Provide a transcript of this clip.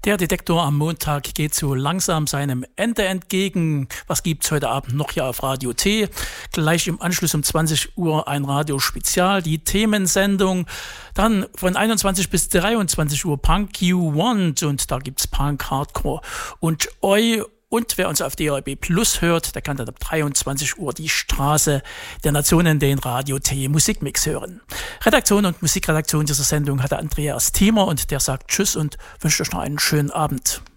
Der Detektor am Montag geht so langsam seinem Ende entgegen. Was gibt's heute Abend noch hier auf Radio T? Gleich im Anschluss um 20 Uhr ein Radiospezial, die Themensendung. Dann von 21 bis 23 Uhr Punk You Want und da gibt's Punk, Hardcore und Oi. Und wer uns auf DRB Plus hört, der kann dann ab 23 Uhr die Straße der Nationen, den Radio T Musikmix hören. Redaktion und Musikredaktion dieser Sendung hatte Andreas Thiemer und der sagt Tschüss und wünscht euch noch einen schönen Abend.